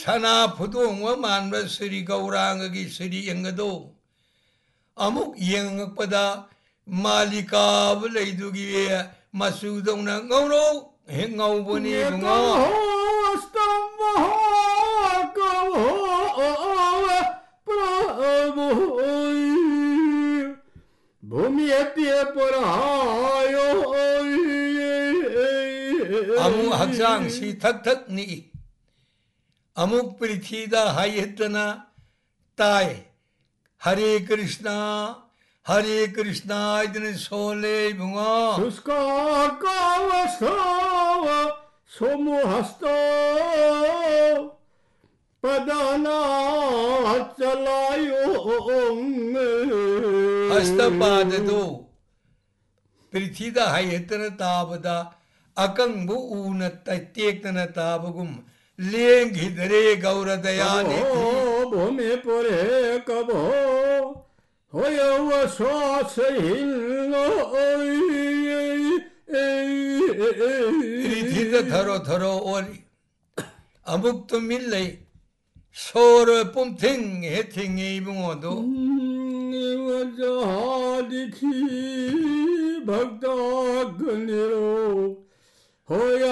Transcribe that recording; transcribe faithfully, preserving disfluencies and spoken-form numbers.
Sana pudong waman ba siri gaurangagi siri engado. Amuk yang pada malika balay dugi masudong na ngawno ngaw boni bunga. Amu haksang si thak thak ni. Amuk prithida hayetana tai. Hare Krishna, Hare Krishna, idne sole bunga. Suska kavastava somuhasta padana chalayo. Hasta padado. Prithida hayetana tabada akang bu unat tekna tabagum. Leng hidre gaura dayani. Bhumi pure kabo hoya vaswa sehilno. Prithida tharo tharo ori. Amuk to millay. Sora pumting heting ibungodo. Vajahadiki bhakta ganiro hoya